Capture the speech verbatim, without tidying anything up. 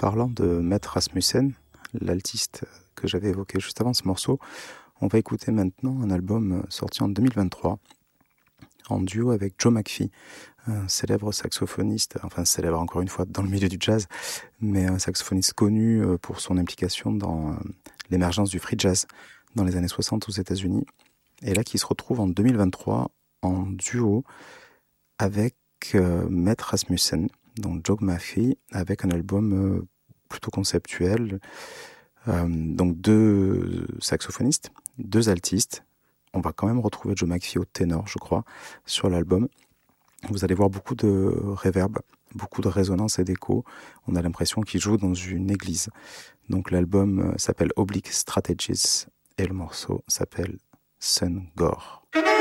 parlant de Mette Rasmussen, l'altiste que j'avais évoqué juste avant ce morceau, on va écouter maintenant un album sorti en deux mille vingt-trois, en duo avec Joe McPhee, un célèbre saxophoniste, enfin célèbre encore une fois dans le milieu du jazz, mais un saxophoniste connu pour son implication dans l'émergence du free jazz dans les années soixante aux États-Unis, et là qui se retrouve en deux mille vingt-trois en duo avec euh, Mette Rasmussen, donc Joe McPhee, avec un album euh, plutôt conceptuel, euh, donc deux saxophonistes, deux altistes. On va quand même retrouver Joe McPhee au ténor, je crois, sur l'album. Vous allez voir beaucoup de reverb, beaucoup de résonance et d'écho. On a l'impression qu'il joue dans une église. Donc l'album s'appelle Oblique Strategies et le morceau s'appelle Sun Gore.